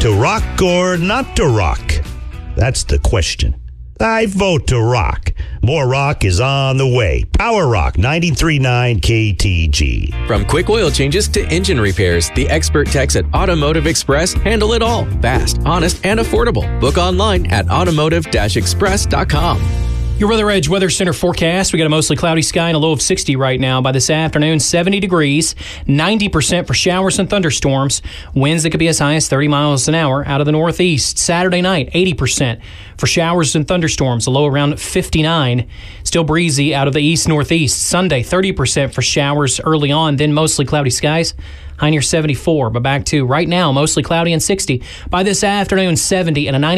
To rock or not to rock? That's the question. I vote to rock. More rock is on the way. Power Rock 93.9 KTG. From quick oil changes to engine repairs, the expert techs at Automotive Express handle it all. Fast, honest, and affordable. Book online at automotive-express.com. Your Weather Edge Weather Center forecast. We got a mostly cloudy sky and a low of 60 right now. By this afternoon, 70 degrees, 90% for showers and thunderstorms. Winds that could be as high as 30 miles an hour out of the northeast. Saturday night, 80% for showers and thunderstorms, a low around 59. Still breezy out of the east-northeast. Sunday, 30% for showers early on, then mostly cloudy skies. High near 74, but back to right now, mostly cloudy and 60. By this afternoon, 70 and a 90.